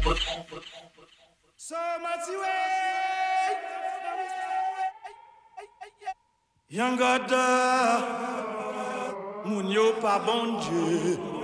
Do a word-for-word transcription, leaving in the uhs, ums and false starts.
So much way. Young God, moun yo pa bon Dieu.